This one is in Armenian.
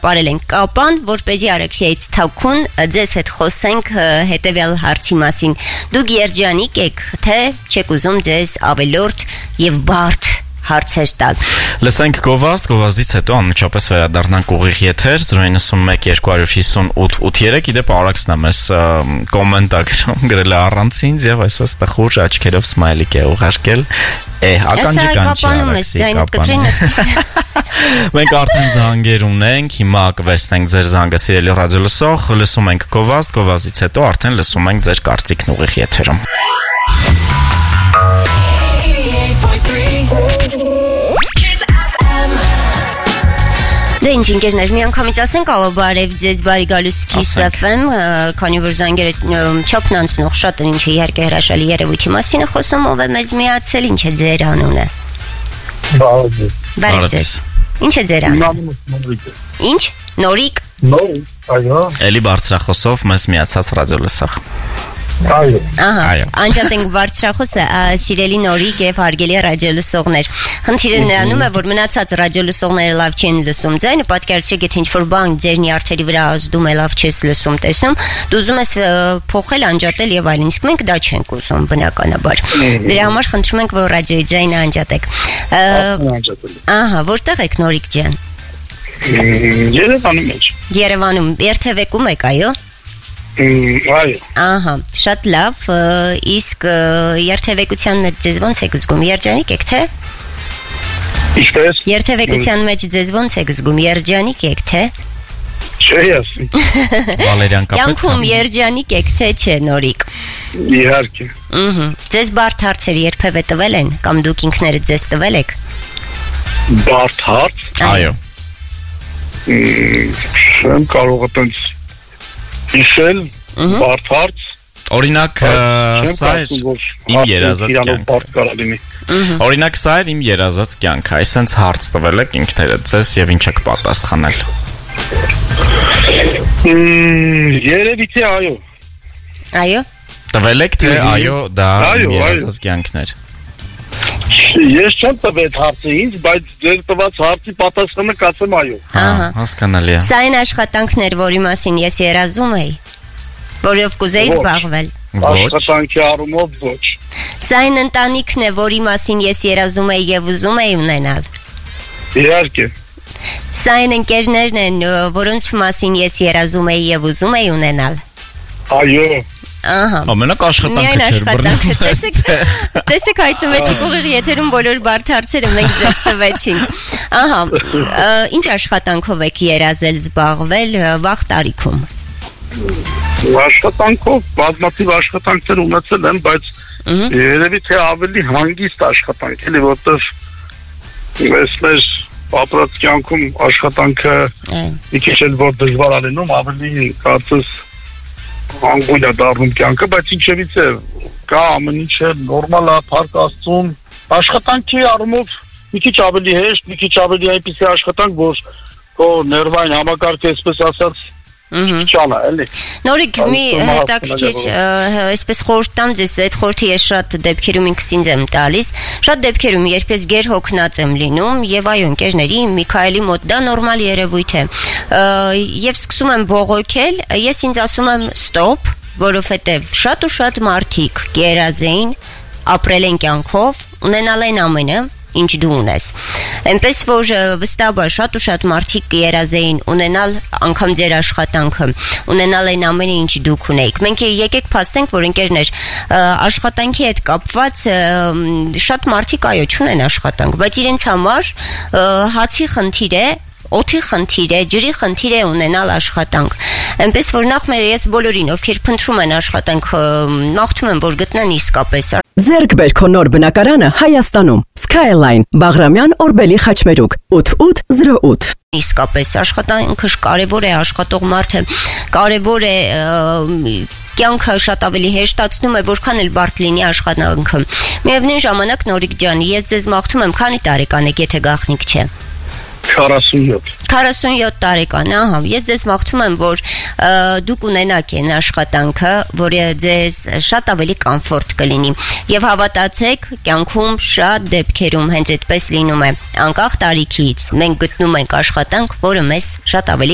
պարել ենք կապան, որպեսզի Արաքսիայից թաքուն ձեզ հետ խոսենք հետևյալ հարցի մասին։ Դուք երջանիկ եք, թե չեք ուզում ձեզ ավելորդ եւ բարդ հարցեր տալ։ Լսենք գովազդից հետո անմիջապես վերադառնանք ուղիղ եթեր 091 258 8 Իդեպ Արաքսն է մեզ կոմենտ գրել է առանց ինձ եւ այսպես տխուր աչքերով սմայլիկ է ուղարկել։ Ականջի Մենք արդեն զանգեր ունենք, հիմա կվերցնենք ձեր զանգը սիրելի ռադիոլսող, լսում ենք գովազդից հետո արդեն լսում ենք ձեր կարծիքն ուղիղ եթերում։ Դե ինչ ինքերներ, մի անգամից ասենք ալո բարև ձեզ բարի գալուս Kiss FM, քանի որ զանգերը չափն անցնող շատ ինչ է իհարկե հրաշալի երևույթի մասին է խոսում, ով է մեզ միացել, ինչ է ձեր անունը։ Բարև ձեզ։ Ինչ է ձեր անունը։ Ինչ։ Նորիկ։ Այո։ Էլի բարձրախոսով մեզ միացած ռադիոլսող։ Այո։ Ահա, անջատենք բարձրախոսը, սիրելի Նորիկ եւ հարգելի ռադիոլսողներ։ Խնդիրը նրանում է, որ մնացած ռադիոլսողները լավ չեն լսում ձայնը, պատկերացրեք, եթե ինչ-որ բան ձեր նյարդերի վրա ազդում է, լավ չես լսում, տեսնում, դու ուզում ես փոխել, անջատել եւ այլն, իսկ մենք դա չենք ուզում բնականաբար։ Դրա համար խնդրում ենք, որ ռադիոյի ձայնը անջատեք։ Ահա, որտեղ եք Նորիկ ջան։ Երևանում եք։ Երևանում երթևեկում եք, այո։ Այո։ Ահա, շատ լավ, իսկ երթևեկության մեջ ձեզ ոնց եք զգում, երջանիկ եք, թե։ Ինչպես։ Երթևեկության մեջ ձեզ ոնց եք զգում, երջանիկ եք, թե։ Չէ, ասի։ Վալերյան կապետ։ Կյանքում երջանիկ եք, թե չէ, Նորիկ։ Իհարկե։ Ձեզ բարդ հարցեր երբևէ տվել են, կամ դուք ինքներդ ձեզ տվել եք։ Բարդ հարց։ Այո։ Չեմ կարող այտենց հիշել բարդ հարց։ Օրինակ սա է իմ երազած կյանքը։ Օրինակ սա է իմ երազած կյանքը, այսինքն հարց տվել եք ինքներդ ձեզ եւ ինչ եք պատասխանել։ Երևի թե այո։ Այո։ Տվել եք թե այո, դա իմ երազած կյանքն էր։ Ես չեմ տվել հարցը ինձ, բայց ձեր տված հարցի պատասխանը կասեմ այո։ Ահա, հասկանալի է։ Սա այն աշխատանքներ, որի մասին ես երազում էի, որով կուզեի զբաղվել։ Աշխատանքի առումով ոչ։ Սա այն ընտանիքն է, որի մասին ես երազում էի եւ ուզում էի ունենալ։ Իհարկե։ Սա այն ընկերներն են, որոնց մասին ես երազում էի եւ ուզում էի ունենալ։ Այո։ Ահա։ Ամենակ աշխատանքը չէր բռնում։ Տեսեք հայտնվեցիք ուղիղ եթերում բոլոր բարդ հարցերը մենք ձեզ տվեցինք։ Ահա, ինչ աշխատանքով եք երազել զբաղվել վաղ տարիքում։ Աշխատանքով բազմաթիվ աշխատանքներ ունեցել եմ, բայց երևի թե ավելի հանգիստ աշխատանք էլի, որտեղ ես մեր ապրած կյանքում աշխատանքը մի քիչ էլ որ դժվար ալնում, ավելի կարծես անգույն է դառնում կյանքը, բայց ինչևից է կա ամեն ինչը նորմալ է, փառք Աստծուն, աշխատանքի առումով մի քիչ ավելի հեշտ, մի քիչ ավելի այնպիսի աշխատանք, որ քո ներվային համակարգը, այսպես ասած, չանա, էլի։ Նորիկ, մի հետաքրքիր, այսպես խորհուրդ տամ ձեզ, այդ խորհուրդը ես շատ դեպքերում ինքս ինձ եմ տալիս, շատ դեպքերում երբ ես գերհոգնած եմ լինում, եւ այո, ընկերների Միքայելի մոտ դա նորմալ երևույթ է, եւ սկսում եմ բողոքել, ես ինձ ասում եմ ստոպ, որովհետեւ շատ ու շատ մարդիկ գերազեին ապրել են կյանքով, ունենալ են ամենը ինչ դու ունես։ Այնպես որ վստահաբար շատ ու շատ մարդիկ կերազեին ունենալ անգամ ձեր աշխատանքը, ունենալ այն ամենը ինչ դուք ունեիք։ Մենք եկեք փաստենք, որ ընկերներ, աշխատանքի հետ կապված շատ մարդիկ այո չունեն աշխատանք, բայց իրենց համար հացի խնդիր է, օդի խնդիր է, ջրի խնդիր է ունենալ աշխատանք։ Այնպես որ նախ ես բոլորին, ովքեր փնտրում են աշխատանք, մաղթում եմ, որ գտնեն իսկապես։ Ձեռք բեր քո նոր բնակարանը Հայաստանում։ Skyline, Բաղրամյան, Օրբելի խաչմերուկ 8808։ Իսկապես աշխատանքը կարևոր է, աշխատող մարդը կարևոր է, կյանքը շատ ավելի հեշտացնում է, որքան էլ բարդ լինի աշխատանքը։ Միևնույն ժամանակ Նորիկ ջան, ես ձեզ մաղթում եմ, քանի տարեկան եք, եթե գաղտնիք չէ։ 47 տարեկան, ահա, ես ձեզ մաղթում եմ, որ դուք ունենաք այն աշխատանքը, որը ձեզ շատ ավելի կոմֆորտ կլինի, եւ հավատացեք, կյանքում շատ դեպքերում հենց այդպես լինում է, անկախ տարիքից, մենք գտնում ենք աշխատանք, որը մեզ շատ ավելի